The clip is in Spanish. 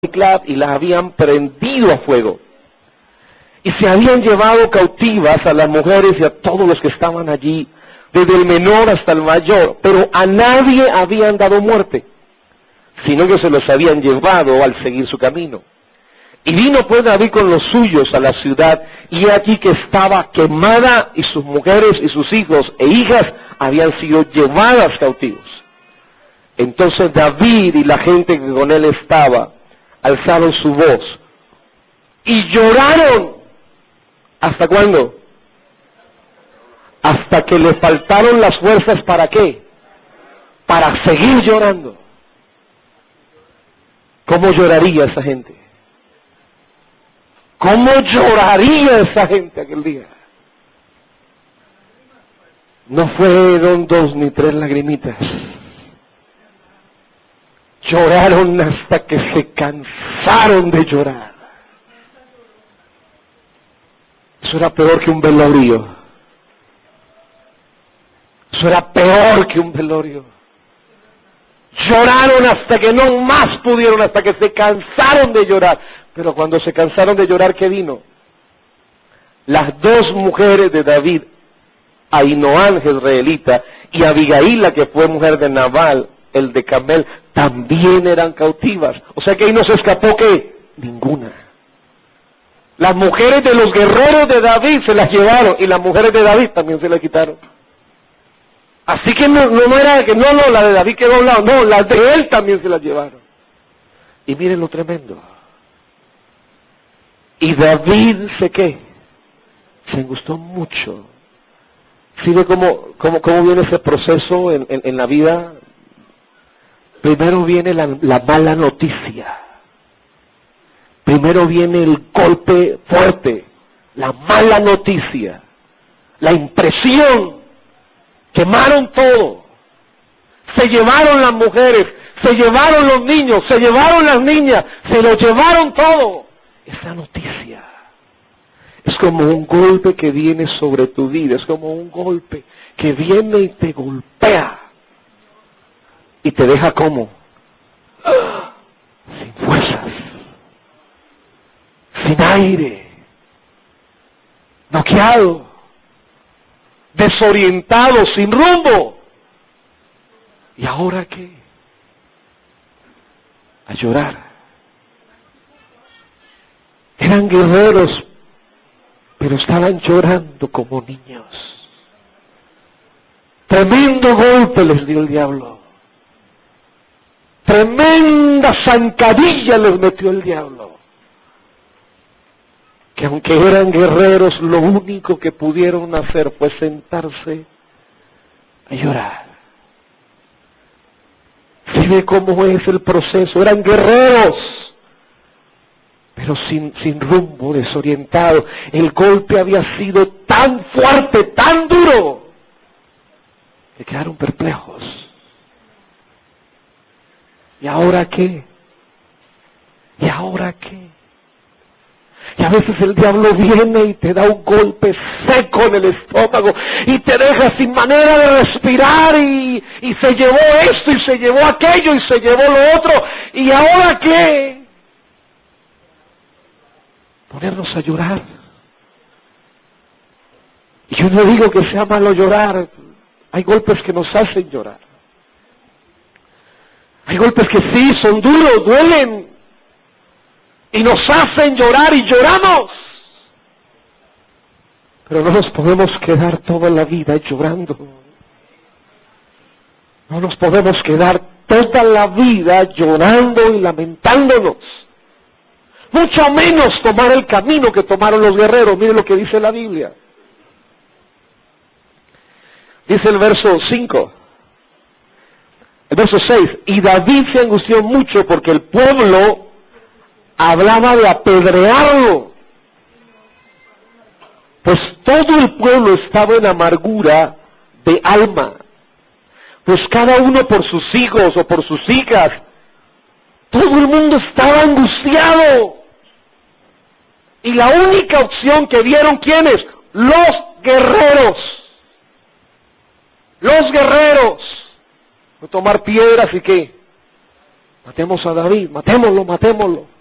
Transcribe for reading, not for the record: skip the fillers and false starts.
Ciclad y las habían prendido a fuego. Y se habían llevado cautivas a las mujeres y a todos los que estaban allí, desde el menor hasta el mayor, pero a nadie habían dado muerte, sino que se los habían llevado al seguir su camino. Y vino pues David con los suyos a la ciudad, y aquí que estaba quemada, y sus mujeres y sus hijos e hijas habían sido llevadas cautivos. Entonces David y la gente que con él estaba alzaron su voz y lloraron. ¿Hasta cuándo? Hasta que le faltaron las fuerzas. ¿Para qué? Para seguir llorando. ¿Cómo lloraría esa gente? ¿Cómo lloraría esa gente aquel día? No fueron 2 ni 3 lagrimitas. Lloraron hasta que se cansaron de llorar. Eso era peor que un velorio. Eso era peor que un velorio. Lloraron hasta que no más pudieron, hasta que se cansaron de llorar. Pero cuando se cansaron de llorar, ¿qué vino? Las 2 mujeres de David, Ahinoam jezreelita y Abigail, la que fue mujer de Nabal, el de Carmel, también eran cautivas. O sea que ahí no se escapó, ¿qué? Ninguna. Las mujeres de los guerreros de David se las llevaron, y las mujeres de David también se las quitaron. Así que no era que no, la de David quedó a un lado, no, las de él también se las llevaron. Y miren lo tremendo. Y David ¿qué? Se angustió mucho. ¿Sí ve cómo viene ese proceso en la vida? Primero viene la mala noticia. Primero viene el golpe fuerte, la mala noticia, la impresión. Quemaron todo. Se llevaron las mujeres, se llevaron los niños, se llevaron las niñas, se lo llevaron todo. Esa noticia es como un golpe que viene sobre tu vida, es como un golpe que viene y te golpea. Y te deja como sin fuerzas, sin aire, noqueado, desorientado, sin rumbo. ¿Y ahora qué? A llorar. Eran guerreros, pero estaban llorando como niños. Tremendo golpe les dio el diablo. Tremenda zancadilla les metió el diablo. Que aunque eran guerreros, lo único que pudieron hacer fue sentarse a llorar. ¿Sí ve cómo es el proceso? Eran guerreros, pero sin rumbo, desorientados. El golpe había sido tan fuerte, tan duro, que quedaron perplejos. ¿Y ahora qué? ¿Y ahora qué? Y a veces el diablo viene y te da un golpe seco en el estómago y te deja sin manera de respirar y se llevó esto y se llevó aquello y se llevó lo otro. ¿Y ahora qué? Ponernos a llorar. Y yo no digo que sea malo llorar. Hay golpes que nos hacen llorar. Hay golpes que sí, son duros, duelen, y nos hacen llorar y lloramos. Pero no nos podemos quedar toda la vida llorando. No nos podemos quedar toda la vida llorando y lamentándonos. Mucho menos tomar el camino que tomaron los guerreros. Miren lo que dice la Biblia. Dice el verso 5. El verso 6, y David se angustió mucho porque el pueblo hablaba de apedrearlo, pues todo el pueblo estaba en amargura de alma, pues cada uno por sus hijos o por sus hijas, todo el mundo estaba angustiado. Y la única opción que vieron, ¿quiénes? Los guerreros. Los guerreros. No tomar piedras y qué. Matemos a David, matémoslo, matémoslo.